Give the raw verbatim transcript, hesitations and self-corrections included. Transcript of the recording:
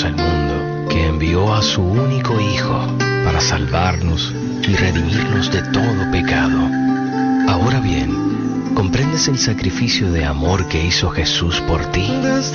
al mundo, que envió a su único Hijo para salvarnos y redimirnos de todo pecado. Ahora bien, ¿comprendes el sacrificio de amor que hizo Jesús por ti?